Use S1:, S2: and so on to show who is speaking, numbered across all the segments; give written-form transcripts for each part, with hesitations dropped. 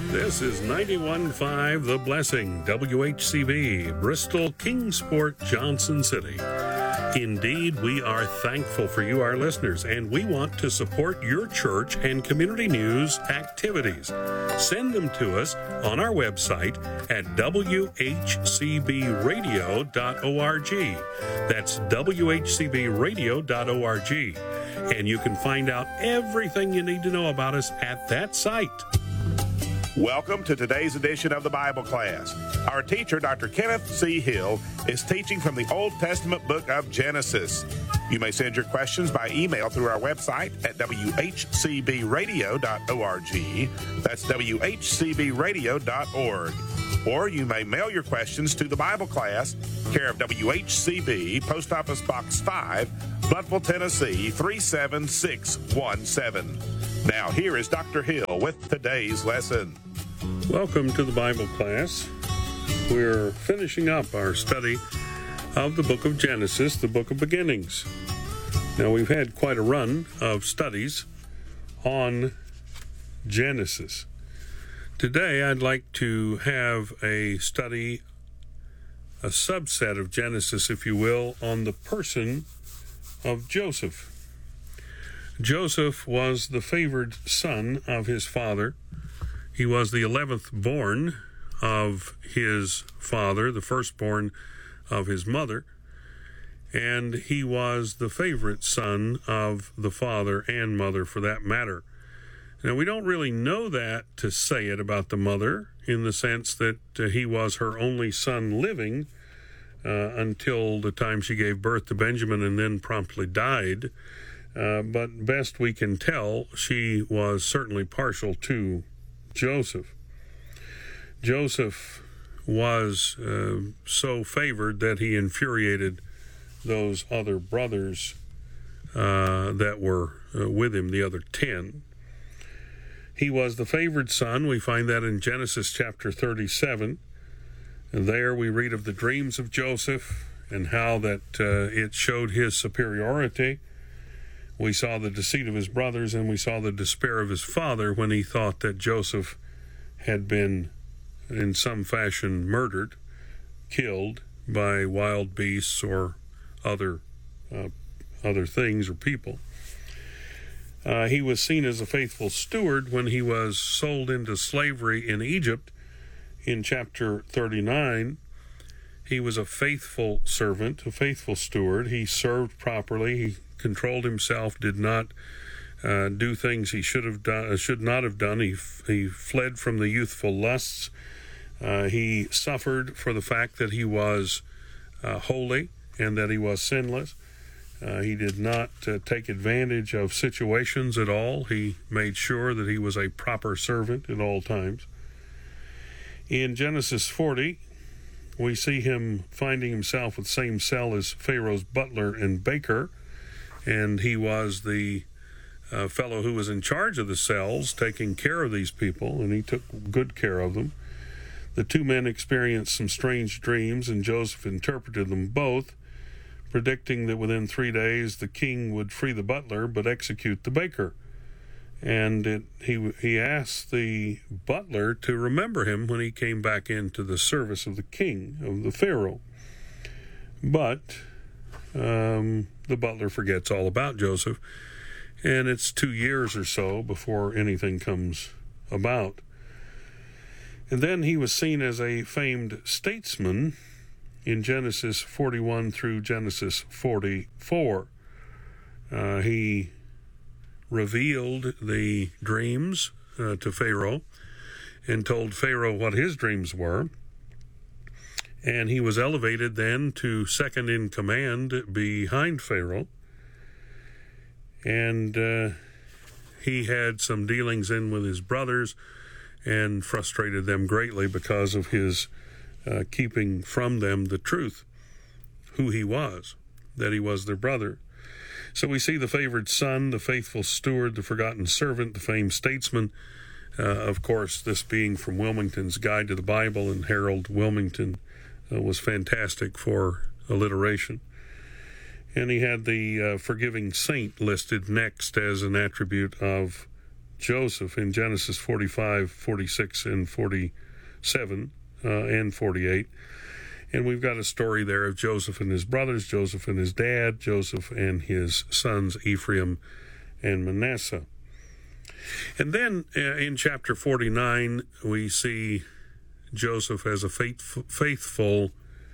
S1: This is 91.5 The Blessing, WHCB, Bristol, Kingsport, Johnson City. Indeed, we are thankful for you, our listeners, and we want to support your church and community news activities. Send them to us on our website at whcbradio.org. That's whcbradio.org. And you can find out everything you need to know about us at that site.
S2: Welcome to today's edition of the Bible class. Our teacher, Dr. Kenneth C. Hill, is teaching from the Old Testament book of Genesis. You may send your questions by email through our website at whcbradio.org. That's whcbradio.org. Or you may mail your questions to the Bible class, care of WHCB, Post Office Box 5, Bloodville, Tennessee, 37617. Now, here is Dr. Hill with today's lesson.
S1: Welcome to the Bible class. We're finishing up our study of the book of Genesis, the book of beginnings. Now, we've had quite a run of studies on Genesis. Today, I'd like to have a study, a subset of Genesis, if you will, on the person of Joseph. Joseph was the favored son of his father. He was the 11th born of his father, the firstborn of his mother, and he was the favorite son of the father and mother, for that matter. Now, we don't really know that to say it about the mother, in the sense that he was her only son living until the time she gave birth to Benjamin and then promptly died. But best we can tell, she was certainly partial to Joseph. Joseph was so favored that he infuriated those other brothers that were with him, the other 10. He was the favored son. We find that in Genesis chapter 37. And there we read of the dreams of Joseph and how that it showed his superiority. We saw the deceit of his brothers, and we saw the despair of his father when he thought that Joseph had been in some fashion murdered, killed by wild beasts or other things or people. He was seen as a faithful steward when he was sold into slavery in Egypt. In chapter 39, he was a faithful servant, a faithful steward. He served properly. He controlled himself, did not do things he should not have done. He fled from the youthful lusts. He suffered for the fact that he was holy and that he was sinless. He did not take advantage of situations at all. He made sure that he was a proper servant at all times. In Genesis 40, we see him finding himself with the same cell as Pharaoh's butler and baker, and he was the fellow who was in charge of the cells, taking care of these people, and he took good care of them. The two men experienced some strange dreams, and Joseph interpreted them both, predicting that within 3 days the king would free the butler but execute the baker. And he asked the butler to remember him when he came back into the service of the king, of the Pharaoh. But the butler forgets all about Joseph, and it's 2 years or so before anything comes about. And then he was seen as a famed statesman in Genesis 41 through Genesis 44. He revealed the dreams to Pharaoh and told Pharaoh what his dreams were. And he was elevated then to second in command behind Pharaoh. And he had some dealings in with his brothers and frustrated them greatly because of his keeping from them the truth, who he was, that he was their brother. So we see the favored son, the faithful steward, the forgotten servant, the famed statesman. Of course, this being from Wilmington's Guide to the Bible, and Harold Wilmington was fantastic for alliteration. And he had the forgiving saint listed next as an attribute of Joseph in Genesis 45, 46, and 47, and 48. And we've got a story there of Joseph and his brothers, Joseph and his dad, Joseph and his sons Ephraim and Manasseh. And then in chapter 49, we see Joseph as a fruitful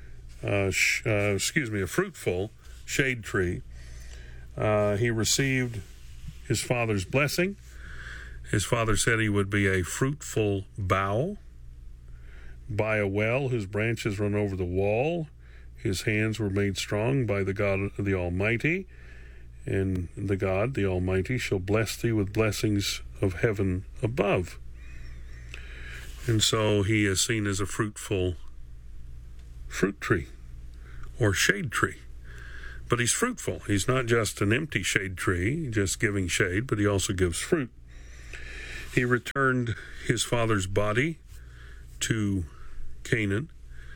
S1: shade tree. He received his father's blessing. His father said he would be a fruitful bough by a well whose branches run over the wall. His hands were made strong by the God, the Almighty, and the God, the Almighty, shall bless thee with blessings of heaven above. And so he is seen as a fruitful fruit tree or shade tree. But he's fruitful. He's not just an empty shade tree, just giving shade, but he also gives fruit. He returned his father's body to Canaan.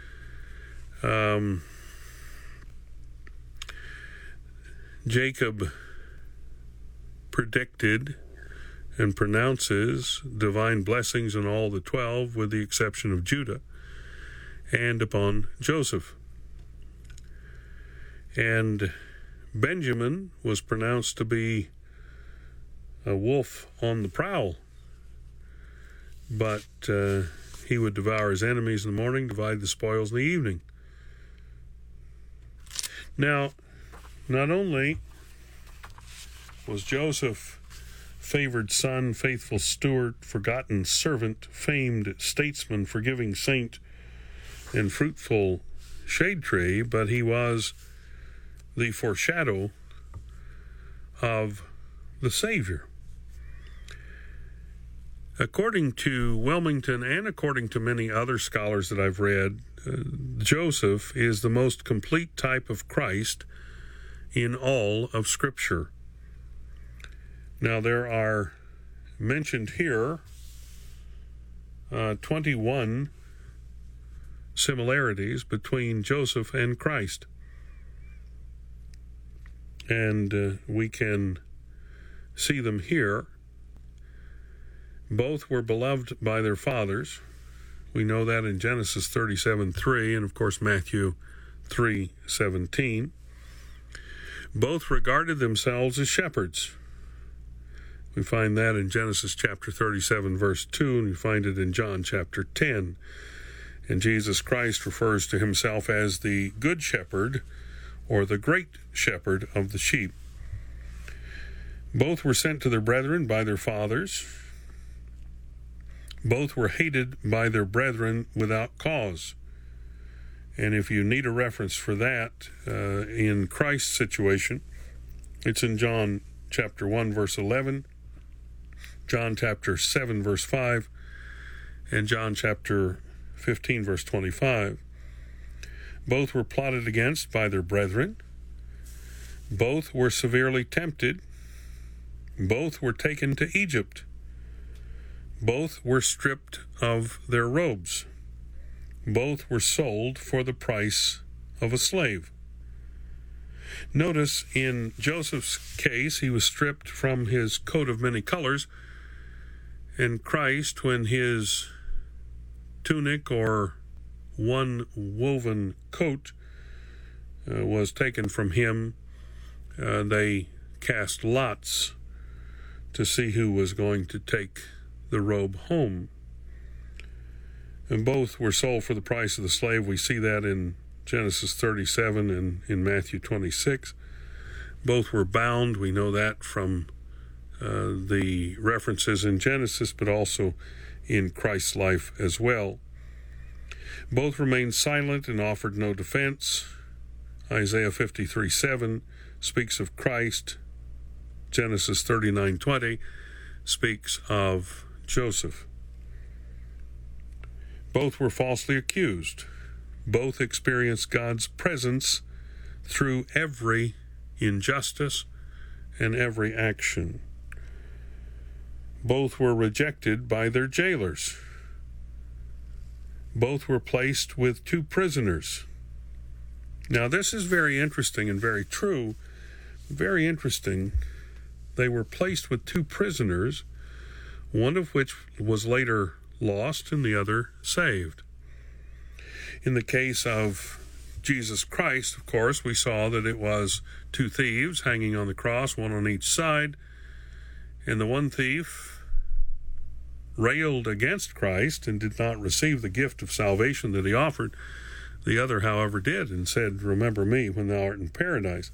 S1: Jacob predicted and pronounces divine blessings on all the 12, with the exception of Judah, and upon Joseph. And Benjamin was pronounced to be a wolf on the prowl, but he would devour his enemies in the morning, divide the spoils in the evening. Now, not only was Joseph favored son, faithful steward, forgotten servant, famed statesman, forgiving saint, and fruitful shade tree, but he was the foreshadow of the Savior. According to Wilmington and according to many other scholars that I've read, Joseph is the most complete type of Christ in all of Scripture. Now, there are mentioned here 21 similarities between Joseph and Christ. And we can see them here. Both were beloved by their fathers. We know that in Genesis 37:3 and, of course, Matthew 3:17. Both regarded themselves as shepherds. We find that in Genesis chapter 37, verse 2, and we find it in John chapter 10. And Jesus Christ refers to himself as the good shepherd, or the great shepherd of the sheep. Both were sent to their brethren by their fathers. Both were hated by their brethren without cause. And if you need a reference for that in Christ's situation, it's in John chapter 1, verse 11, John chapter 7, verse 5, and John chapter 15, verse 25. Both were plotted against by their brethren. Both were severely tempted. Both were taken to Egypt. Both were stripped of their robes. Both were sold for the price of a slave. Notice in Joseph's case, he was stripped from his coat of many colors. And Christ, when his tunic or one woven coat was taken from him, they cast lots to see who was going to take the robe home. And both were sold for the price of the slave. We see that in Genesis 37 and in Matthew 26. Both were bound. We know that from the references in Genesis, but also in Christ's life as well. Both remained silent and offered no defense. Isaiah 53:7 speaks of Christ. Genesis 39:20 speaks of Joseph. Both were falsely accused. Both experienced God's presence through every injustice and every action. Both were rejected by their jailers. Both were placed with two prisoners. Now, this is very interesting and very true. Very interesting. They were placed with two prisoners one of which was later lost and the other saved. In the case of Jesus Christ, of course, we saw that it was two thieves hanging on the cross, one on each side, and the one thief railed against Christ and did not receive the gift of salvation that he offered. The other, however, did and said, "Remember me when thou art in paradise."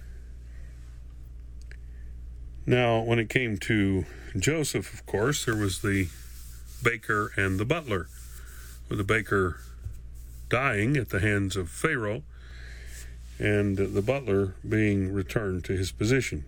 S1: Now, when it came to Joseph, of course, there was the baker and the butler, with the baker dying at the hands of Pharaoh and the butler being returned to his position.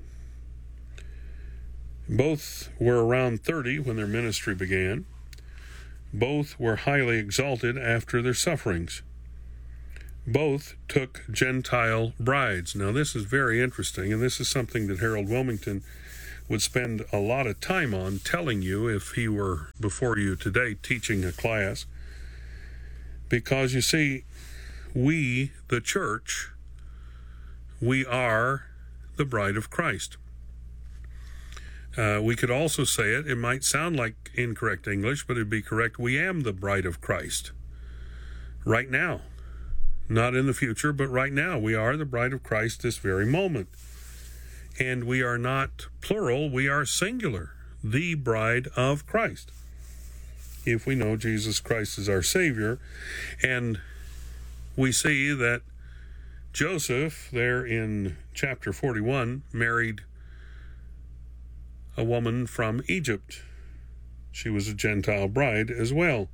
S1: Both were around 30 when their ministry began. Both were highly exalted after their sufferings. Both took Gentile brides. Now, this is very interesting, and this is something that Harold Wilmington would spend a lot of time on telling you if he were before you today teaching a class. Because, you see, we, the church, we are the bride of Christ. We could also say it might sound like incorrect English, but it'd be correct. We am the bride of Christ right now. Not in the future, but right now. We are the bride of Christ this very moment. And we are not plural, we are singular, the bride of Christ. If we know Jesus Christ is our Savior. And we see that Joseph, there in chapter 41, married a woman from Egypt. She was a Gentile bride as well.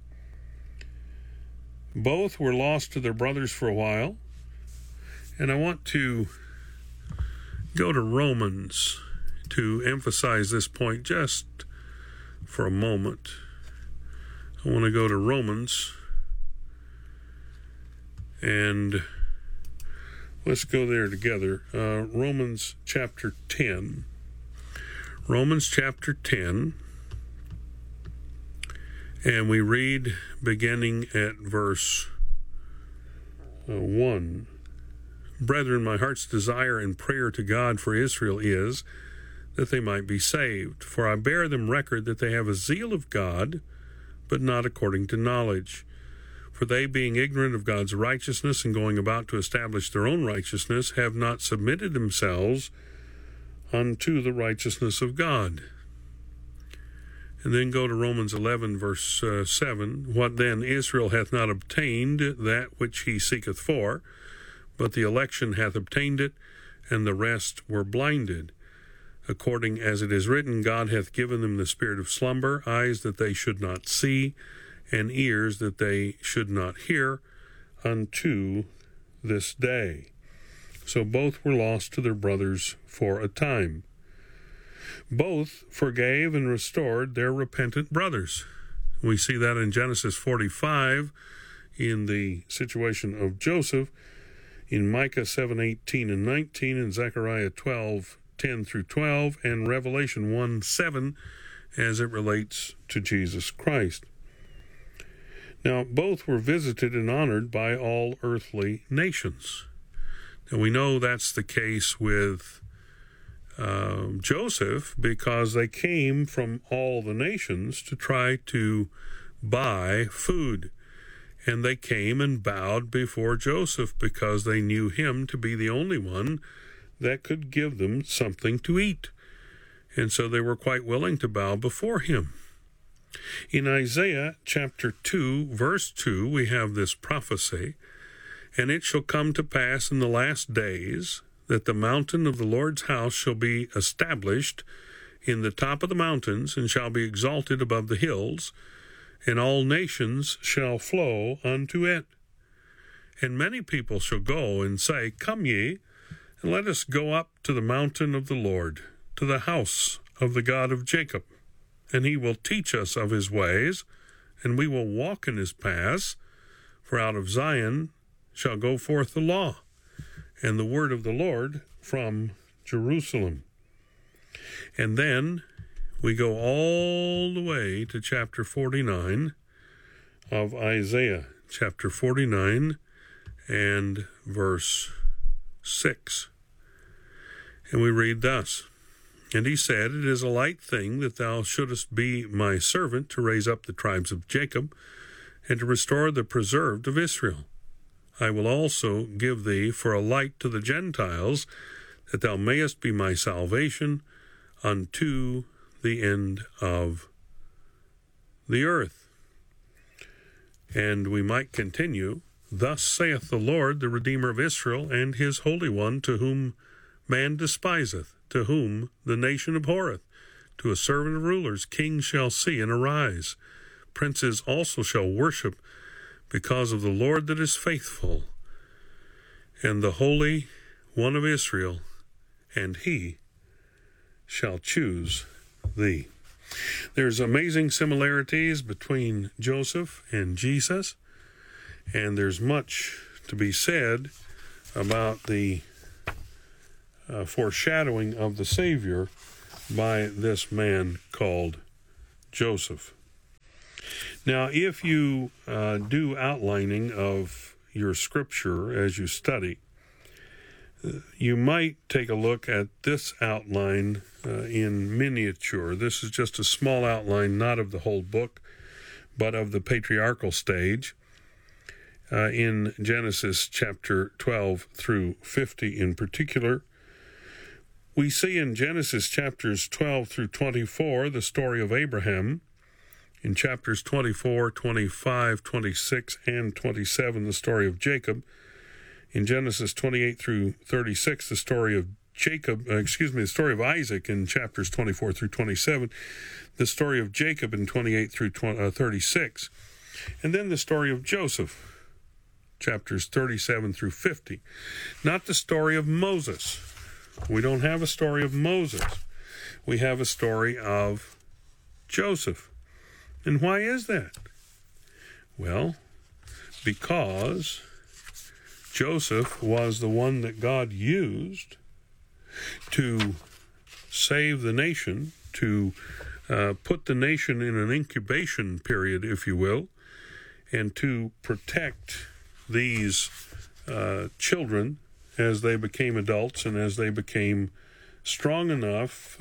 S1: Both were lost to their brothers for a while. And I want to go to Romans to emphasize this point just for a moment. I want to go to Romans, and let's go there together. Romans chapter 10. Romans chapter 10, and we read beginning at verse 1. Brethren, my heart's desire and prayer to God for Israel is that they might be saved. For I bear them record that they have a zeal of God, but not according to knowledge. For they, being ignorant of God's righteousness and going about to establish their own righteousness, have not submitted themselves unto the righteousness of God. And then go to Romans 11, verse 7. What then? Israel hath not obtained that which he seeketh for, but the election hath obtained it, and the rest were blinded. According as it is written, God hath given them the spirit of slumber, eyes that they should not see, and ears that they should not hear, unto this day. So both were lost to their brothers for a time. Both forgave and restored their repentant brothers. We see that in Genesis 45, in the situation of Joseph, in Micah 7:18 and 19, and Zechariah 12:10 through 12, and Revelation 1:7 as it relates to Jesus Christ. Now, both were visited and honored by all earthly nations. And we know that's the case with Joseph, because they came from all the nations to try to buy food. And they came and bowed before Joseph because they knew him to be the only one that could give them something to eat. And so they were quite willing to bow before him. In Isaiah chapter 2, verse 2, we have this prophecy, and it shall come to pass in the last days that the mountain of the Lord's house shall be established in the top of the mountains, and shall be exalted above the hills, and all nations shall flow unto it. And many people shall go and say, Come ye, and let us go up to the mountain of the Lord, to the house of the God of Jacob. And he will teach us of his ways, and we will walk in his paths. For out of Zion shall go forth the law, and the word of the Lord from Jerusalem. And then we go all the way to chapter 49 of Isaiah, chapter 49 and verse 6. And we read thus, And he said, It is a light thing that thou shouldest be my servant to raise up the tribes of Jacob, and to restore the preserved of Israel. I will also give thee for a light to the Gentiles, that thou mayest be my salvation unto the end of the earth. And we might continue, Thus saith the Lord, the Redeemer of Israel, and his Holy One, to whom man despiseth, to whom the nation abhorreth. To a servant of rulers kings shall see and arise. Princes also shall worship, because of the Lord that is faithful, and the Holy One of Israel, and he shall choose thee. There's amazing similarities between Joseph and Jesus, and there's much to be said about the foreshadowing of the Savior by this man called Joseph. Now, if you do outlining of your scripture as you study, you might take a look at this outline in miniature. This is just a small outline, not of the whole book, but of the patriarchal stage in Genesis chapter 12 through 50 in particular. We see in Genesis chapters 12 through 24 the story of Abraham. In chapters 24, 25, 26, and 27, the story of Jacob. In Genesis 28 through 36, the story of the story of Isaac in chapters 24 through 27, the story of Jacob in 28 through 36, and then the story of Joseph, chapters 37 through 50. Not the story of Moses. We don't have a story of Moses. We have a story of Joseph. And why is that? Well, because Joseph was the one that God used to save the nation, to put the nation in an incubation period, if you will, and to protect these children as they became adults and as they became strong enough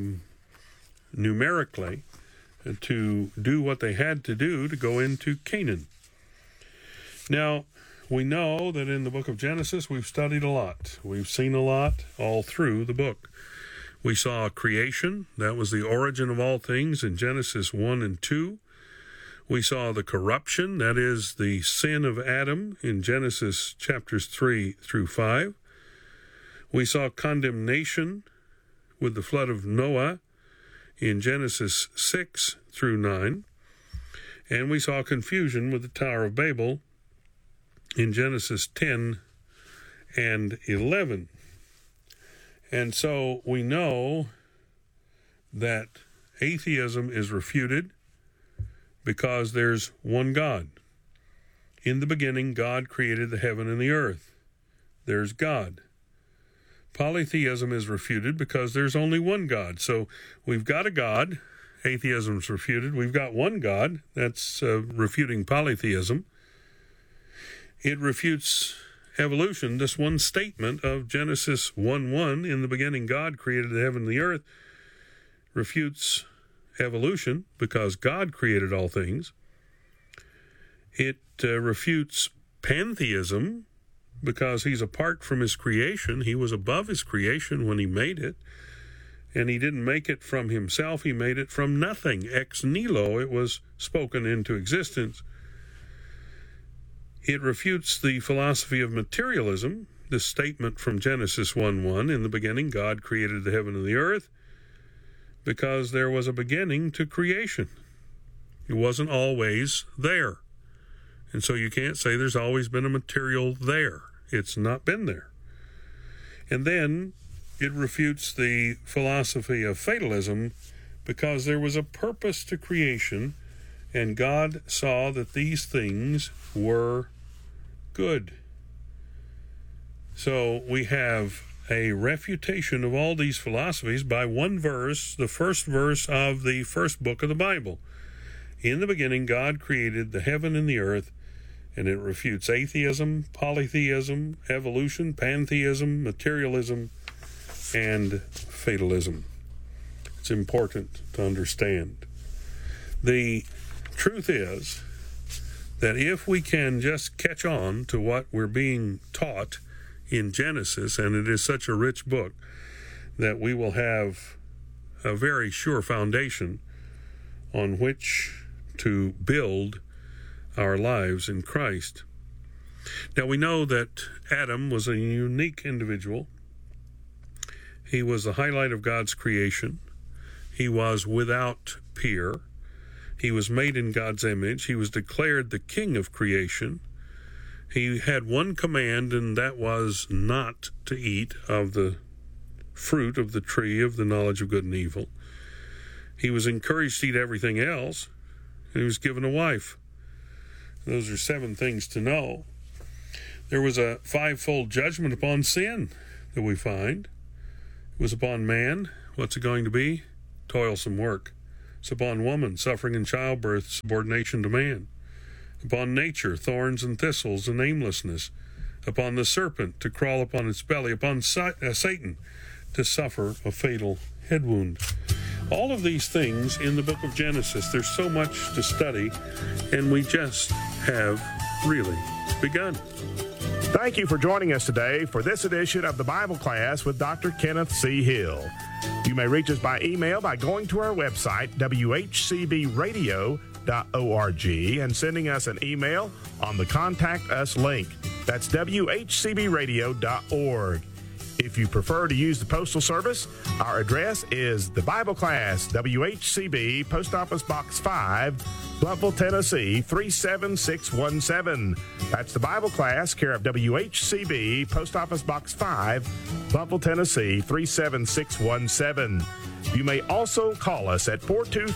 S1: numerically to do what they had to do to go into Canaan. Now, we know that in the book of Genesis we've studied a lot. We've seen a lot all through the book. We saw creation. That was the origin of all things in Genesis 1 and 2. We saw the corruption, that is the sin of Adam, in Genesis chapters 3 through 5. We saw condemnation with the flood of Noah in Genesis 6 through 9. And we saw confusion with the Tower of Babel in Genesis 10 and 11. And so we know that atheism is refuted because there's one God. In the beginning, God created the heaven and the earth. There's God. Polytheism is refuted because there's only one God. So we've got a God. Atheism's refuted. We've got one God. That's refuting polytheism. It refutes evolution. This one statement of Genesis 1:1, in the beginning God created the heaven and the earth, refutes evolution because God created all things. It refutes pantheism because he's apart from his creation. He was above his creation when he made it, and he didn't make it from himself. He made it from nothing. Ex nihilo, it was spoken into existence. It refutes the philosophy of materialism, this statement from Genesis 1:1, in the beginning God created the heaven and the earth, because there was a beginning to creation. It wasn't always there. And so you can't say there's always been a material there. It's not been there. And then it refutes the philosophy of fatalism because there was a purpose to creation, and God saw that these things were good. So we have a refutation of all these philosophies by one verse, the first verse of the first book of the Bible. In the beginning, God created the heaven and the earth, and it refutes atheism, polytheism, evolution, pantheism, materialism, and fatalism. It's important to understand. The truth is that if we can just catch on to what we're being taught in Genesis, and it is such a rich book, that we will have a very sure foundation on which to build our lives in Christ. Now, we know that Adam was a unique individual. He was the highlight of God's creation. He was without peer. He was made in God's image. He was declared the king of creation. He had one command, and that was not to eat of the fruit of the tree of the knowledge of good and evil. He was encouraged to eat everything else, and he was given a wife. Those are 7 things to know. There was a 5-fold judgment upon sin that we find. It was upon man. What's it going to be? Toilsome work. It's upon woman, suffering in childbirth, subordination to man. Upon nature, thorns and thistles and aimlessness. Upon the serpent, to crawl upon its belly. Upon Satan, to suffer a fatal head wound. All of these things in the book of Genesis. There's so much to study, and we just have really begun.
S2: Thank you for joining us today for this edition of the Bible Class with Dr. Kenneth C. Hill. You may reach us by email by going to our website, whcbradio.org, and sending us an email on the Contact Us link. That's whcbradio.org. If you prefer to use the postal service, our address is the Bible Class, WHCB, Post Office Box 5, Bluffville, Tennessee, 37617. That's the Bible Class, care of WHCB, Post Office Box 5, Bluffville, Tennessee, 37617. You may also call us at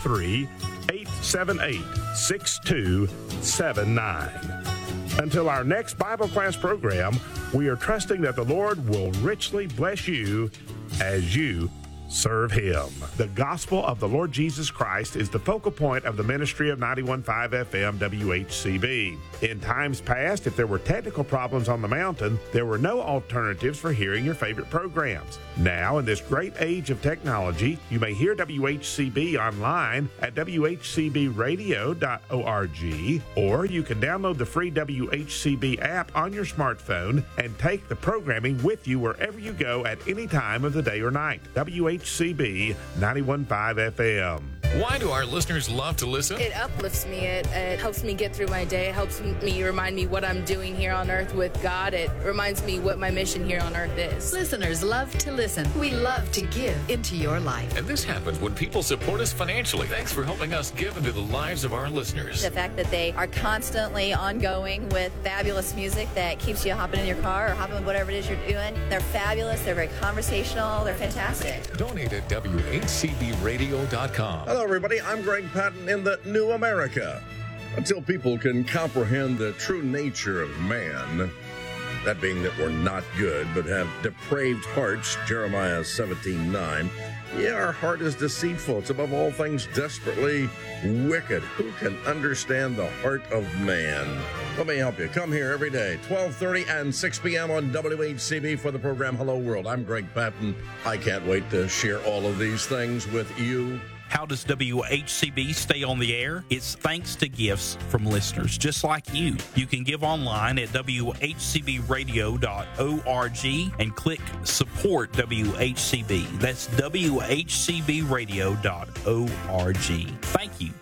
S2: 423-878-6279. Until our next Bible class program, we are trusting that the Lord will richly bless you as you serve Him. The gospel of the Lord Jesus Christ is the focal point of the ministry of 91.5 FM WHCB. In times past, if there were technical problems on the mountain, there were no alternatives for hearing your favorite programs. Now, in this great age of technology, you may hear WHCB online at whcbradio.org, or you can download the free WHCB app on your smartphone and take the programming with you wherever you go at any time of the day or night. WHCB 91.5 FM.
S3: Why do our listeners love to listen?
S4: It uplifts me. It helps me get through my day. It helps me remind me what I'm doing here on earth with God. It reminds me what my mission here on earth is.
S5: Listeners love to listen. We love to give into your life.
S3: And this happens when people support us financially. Thanks for helping us give into the lives of our listeners.
S6: The fact that they are constantly ongoing with fabulous music that keeps you hopping in your car or hopping with whatever it is you're doing. They're fabulous. They're very conversational. They're fantastic.
S3: Donate at WHCBradio.com.
S7: Hello, everybody. I'm Greg Patton in the New America. Until people can comprehend the true nature of man, that being that we're not good but have depraved hearts, Jeremiah 17:9. Yeah, our heart is deceitful. It's above all things desperately wicked. Who can understand the heart of man? Let me help you. Come here every day, 12:30 and 6 p.m. on WHCB for the program Hello World. I'm Greg Patton. I can't wait to share all of these things with you.
S8: How does WHCB stay on the air? It's thanks to gifts from listeners just like you. You can give online at WHCBradio.org and click Support WHCB. That's WHCBradio.org. Thank you.